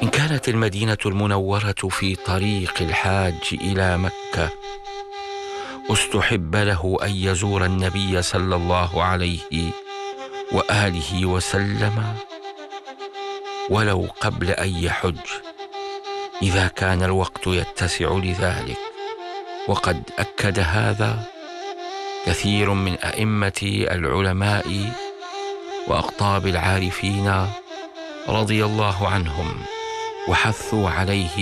إن كانت المدينة المنورة في طريق الحاج إلى مكة، استحب له أن يزور النبي صلى الله عليه وآله وسلم ولو قبل أن يحج إذا كان الوقت يتسع لذلك. وقد أكد هذا كثير من أئمة العلماء وأقطاب العارفين رضي الله عنهم، وحثوا عليه